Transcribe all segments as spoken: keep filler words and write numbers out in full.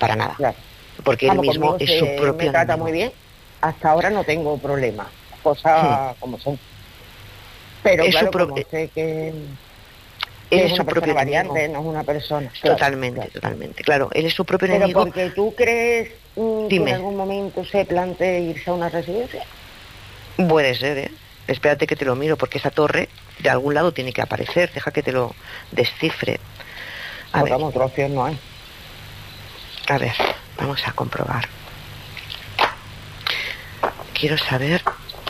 para nada. Claro. Porque Vamos, él mismo es su se, propio me trata enemigo. muy bien. Hasta ahora no tengo problemas. Cosas Sí. como son. Pero Es claro, su pro... como Él sé que, que es es una su propio persona enemigo. variante, no es una persona. Claro, Totalmente, claro. totalmente. Claro, él es su propio Pero enemigo. porque tú crees mm, que en Dime, algún momento se plantee irse a una residencia. puede ser, ¿eh? Espérate que te lo miro, porque esa torre de algún lado tiene que aparecer. Deja que te lo descifre. A Porque ver, vamos, otra opción no hay. a ver, vamos a comprobar. Quiero saber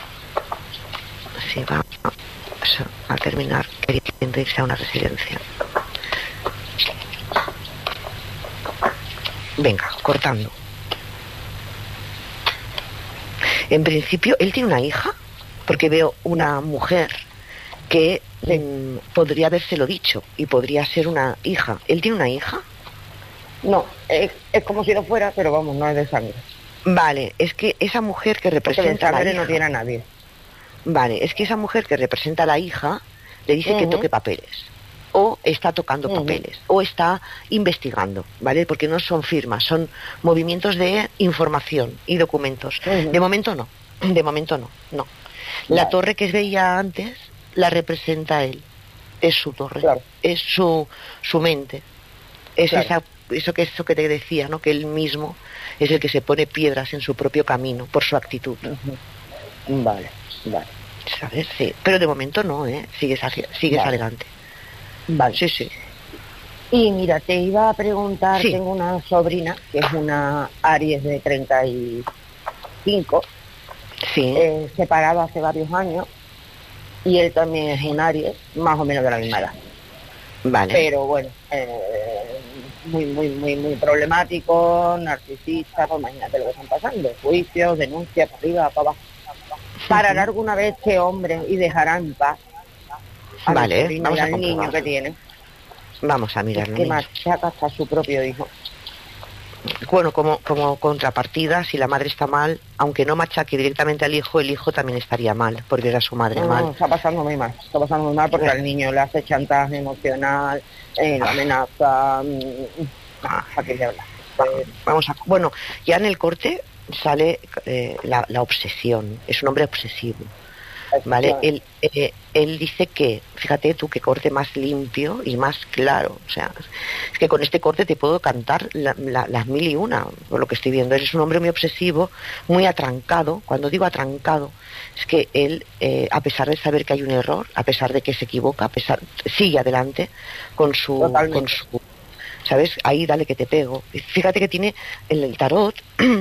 si va a terminar queriendo irse a una residencia. Venga, cortando. En principio, él tiene una hija, porque veo una mujer que Sí. mmm, podría habérselo dicho y podría ser una hija. ¿Él tiene una hija? No, es, es como si lo fuera, pero vamos, no es de sangre. Vale, es que esa mujer que Porque de representa a la sangre hija... no tiene a nadie. Vale, es que esa mujer que representa a la hija le dice uh-huh. que toque papeles. O está tocando uh-huh. papeles. O está investigando, ¿vale? Porque no son firmas, son movimientos de información y documentos. Uh-huh. De momento no, de momento no, no. La vale. torre que veía antes la representa él. Es su torre, claro. es su, su mente. Es claro. esa, eso, que, eso que te decía, ¿no? Que él mismo es el que se pone piedras en su propio camino por su actitud. Uh-huh. Vale, vale. ¿Sabes? Sí. Pero de momento no, ¿eh? Sigues, sigues vale. adelante. Vale. Sí, sí. Y mira, te iba a preguntar, sí. tengo una sobrina que es una Aries de treinta y cinco, sí. eh, separada hace varios años, y él también es un Aries, más o menos de la misma edad. Vale. Pero bueno, eh, muy, muy, muy, muy problemático, narcisista, pues imagínate lo que están pasando, juicios, denuncias, para arriba, para abajo. ¿Parará uh-huh. alguna vez este hombre y dejará en paz a vale, mi sobrina vamos y a al niño que tiene? Vamos a mirarlo. Es que machaca hasta su propio hijo. Bueno, como, como contrapartida, si la madre está mal, aunque no machaque directamente al hijo, el hijo también estaría mal, por ver a su madre no, mal. No, está pasando muy mal, está pasando muy mal porque al niño le hace chantaje emocional, eh, lo amenaza, mmm, ah, ¿para qué le habla? Eh, vamos a, bueno, ya en el corte sale eh, la, la obsesión, es un hombre obsesivo. Vale, él, eh, él dice que, fíjate tú, que corte más limpio y más claro, o sea, es que con este corte te puedo cantar la, la, las mil y una, por lo que estoy viendo. Él es un hombre muy obsesivo, muy atrancado. Cuando digo atrancado, es que él, eh, a pesar de saber que hay un error, a pesar de que se equivoca, a pesar, sigue adelante con su, con su, ¿sabes? Ahí dale que te pego. Fíjate que tiene el, el tarot.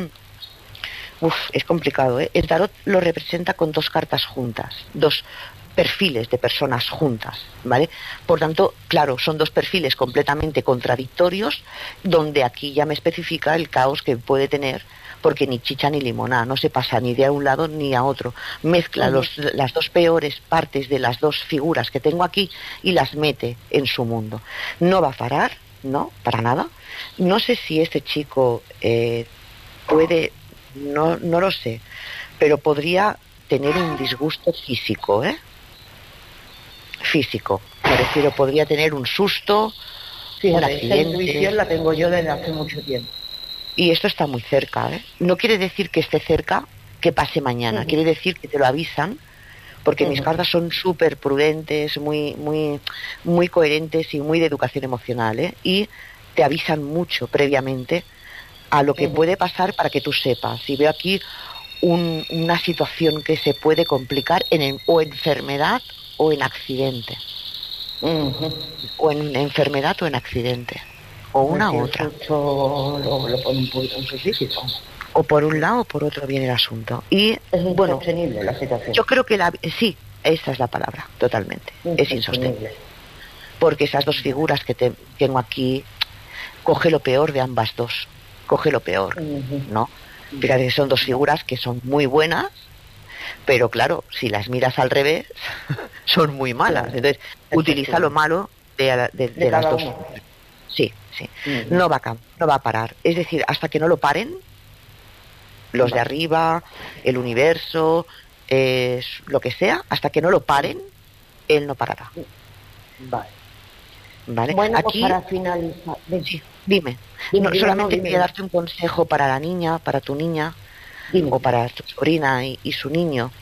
Uf, es complicado, ¿eh? El tarot lo representa con dos cartas juntas, dos perfiles de personas juntas, ¿vale? Por tanto, claro, son dos perfiles completamente contradictorios, donde aquí ya me especifica el caos que puede tener, porque ni chicha ni limonada, no se pasa ni de un lado ni a otro. Mezcla uh-huh. los, las dos peores partes de las dos figuras que tengo aquí y las mete en su mundo. No va a parar, no, para nada. No sé si este chico eh, puede... No, no lo sé, pero podría tener un disgusto físico, ¿eh? Físico, me refiero, podría tener un susto, Fíjate, un accidente. Esa intuición la tengo yo desde hace mucho tiempo. Y esto está muy cerca, ¿eh? No quiere decir que esté cerca, que pase mañana, uh-huh. quiere decir que te lo avisan, porque uh-huh. mis cartas son súper prudentes, muy, muy, muy coherentes y muy de educación emocional, ¿eh? Y te avisan mucho previamente a lo que uh-huh. puede pasar para que tú sepas. Y veo aquí un, una situación que se puede complicar en el, o enfermedad o en accidente. Uh-huh. O en enfermedad o en accidente. O una u otra. Lo, lo, lo pone un poquito en su físico. O por un lado o por otro viene el asunto. Y es bueno, insostenible la situación. Yo creo que la, sí, esa es la palabra, totalmente. Es insostenible. Porque esas dos figuras que te, tengo aquí, coge lo peor de ambas dos. Coge lo peor, uh-huh. ¿no? Fíjate que son dos figuras que son muy buenas, pero claro, si las miras al revés, son muy malas. Entonces, utiliza lo malo de, de, de, de las dos. Uno. Sí, sí. Uh-huh. No va a, no va a parar. Es decir, hasta que no lo paren, los vale. de arriba, el universo, eh, lo que sea, hasta que no lo paren, él no parará. Vale. Vale. Bueno, aquí, pues para finalizar. Sí. Dime. Dime, No, dime, solamente no, dime. quería darte un consejo para la niña, para tu niña, Dime. o para tu sobrina y, y su niño.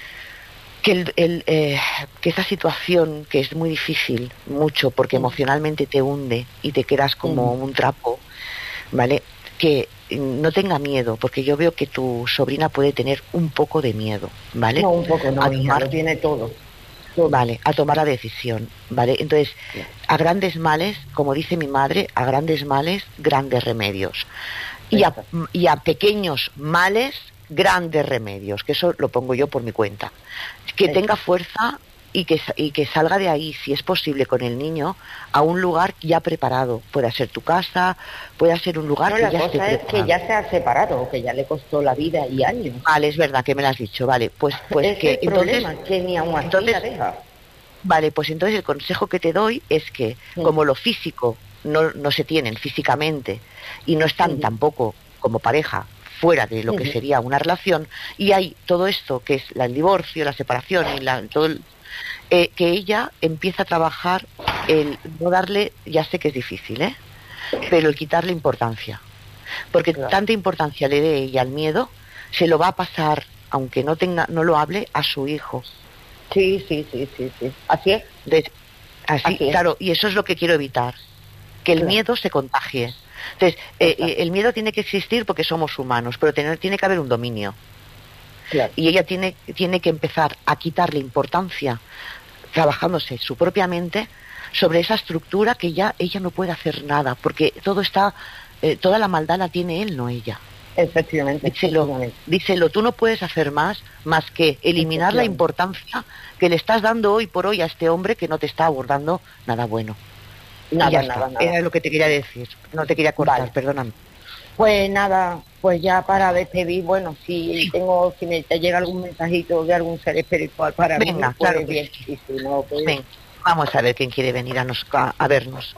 Que, el, el, eh, que esa situación, que es muy difícil, mucho, porque Mm. emocionalmente te hunde y te quedas como Mm. un trapo, ¿vale? Que no tenga miedo, porque yo veo que tu sobrina puede tener un poco de miedo, ¿vale? No, un poco no, A hija, tomar, lo tiene todo. todo. vale, a tomar la decisión, ¿vale? Entonces, Sí. a grandes males, como dice mi madre, a grandes males, grandes remedios. Y a, y a pequeños males, grandes remedios, que eso lo pongo yo por mi cuenta. Que Exacto. tenga fuerza y que, y que salga de ahí, si es posible, con el niño, a un lugar ya preparado. Puede ser tu casa, puede ser un lugar No, que la ya esté cosa es preparado. que ya se ha separado, que ya le costó la vida y años. Vale, es verdad que me lo has dicho, vale, pues, pues es que el entonces, problema, que ni aún así entonces, la deja. vale, pues entonces el consejo que te doy es que, Sí. como lo físico no, no se tienen físicamente y no están Sí. tampoco como pareja fuera de lo que Sí. sería una relación, y hay todo esto que es la, el divorcio, la separación y la, todo el, eh, que ella empieza a trabajar el no darle, ya sé que es difícil, ¿eh? Pero el quitarle importancia, porque Claro. tanta importancia le dé ella al miedo, se lo va a pasar, aunque no tenga, no lo hable, a su hijo. Sí, sí, sí, sí, sí. Así es. De, así, Así es. claro, y eso es lo que quiero evitar, que el Claro. miedo se contagie. Entonces, eh, el miedo tiene que existir porque somos humanos, pero tener, tiene que haber un dominio. Claro. Y ella tiene, tiene que empezar a quitarle importancia, trabajándose su propia mente, sobre esa estructura que ya ella no puede hacer nada, porque todo está, eh, toda la maldad la tiene él, no ella. Efectivamente. Díselo, efectivamente. díselo, tú no puedes hacer más, más que eliminar la importancia que le estás dando hoy por hoy a este hombre que no te está abordando nada bueno. Nada, y ya nada, está. nada. Era lo que te quería decir. No te quería cortar, Vale. perdóname. Pues nada, pues ya para despedir, bueno, si Sí. tengo, si me te llega algún mensajito de algún ser espiritual para Venga, mí, pues claro que bien. sí. Y si no, pues Ven, vamos a ver quién quiere venir a, nos, a, a vernos,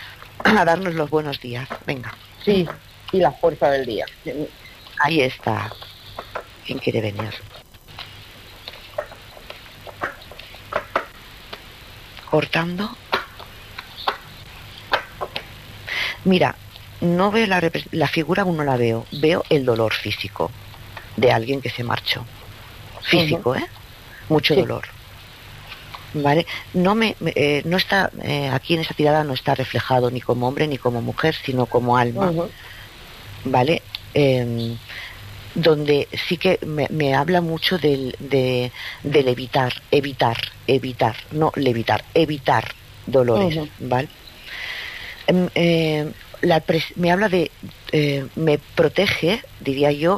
a darnos los buenos días. Venga, sí, y la fuerza del día. ahí está. ¿Quién quiere venir? Cortando. Mira, no veo la, repre- la figura, aún no la veo. Veo el dolor físico de alguien que se marchó. Físico, Ujú. ¿eh? Mucho Sí. dolor. Vale, no me, me- eh, no está eh, aquí en esa tirada no está reflejado ni como hombre ni como mujer, sino como alma, Ujú. ¿vale? Eh, donde sí que me, me habla mucho del, de, del evitar, evitar, evitar, no levitar, evitar dolores, Ujú. ¿vale? Em, eh, la pres- me habla de, eh, me protege, diría yo,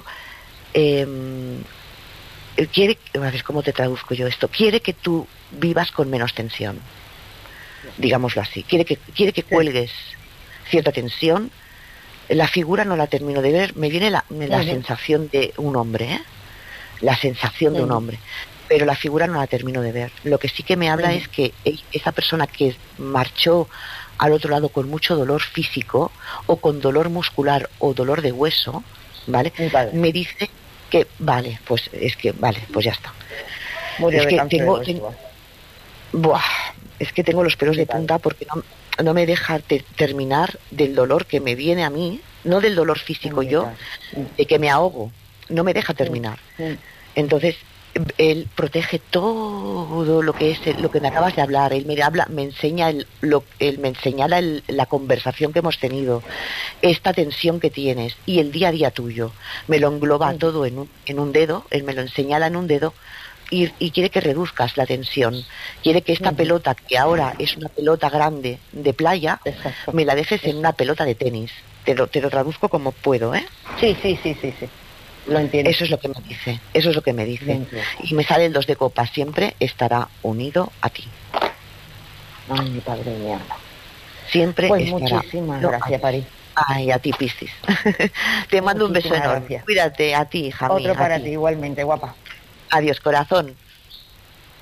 em, eh, quiere, a ver cómo te traduzco yo esto, quiere que tú vivas con menos tensión, digámoslo así, quiere que, quiere que cuelgues cierta tensión. La figura no la termino de ver, me viene la, la Ujú. sensación de un hombre, ¿eh? La sensación de un Ujú. hombre, pero la figura no la termino de ver. Lo que sí que me habla Ujú. es que e- esa persona que marchó al otro lado con mucho dolor físico o con dolor muscular o dolor de hueso, ¿vale? Vale. Me dice que, vale, pues es que, vale, pues ya está. Murió Es de que cáncer tengo, de tengo- hueso. buah, es que tengo los pelos de Vale. punta porque no, no me deja te- terminar del dolor que me viene a mí, no del dolor físico yo, de que me ahogo, no me deja terminar. Mm. Entonces, él protege todo lo que es el- lo que me acabas de hablar. Él me habla, me enseña el, lo, él me señala el- la conversación que hemos tenido, esta tensión que tienes y el día a día tuyo. Me lo engloba Mm. todo en un, en un dedo, él me lo señala en un dedo y, y quiere que reduzcas la tensión. Quiere que esta Ujú. pelota, que ahora es una pelota grande de playa, Exacto. me la dejes en una pelota de tenis. Te lo, te lo traduzco como puedo, ¿eh? Sí, sí, sí, sí, sí. Lo entiendo. Eso es lo que me dice, eso es lo que me Lo dice. entiendo. Y me sale el dos de copas, siempre estará unido a ti. Ay, mi padre mío. Siempre Pues estará muchísimas unido a gracias, ti. París. Ay, a ti, Piscis. Te mando un beso Muchísimas enorme. gracias. Cuídate, a ti, hija mía. Otro a para ti. ti, igualmente, guapa. Adiós, corazón.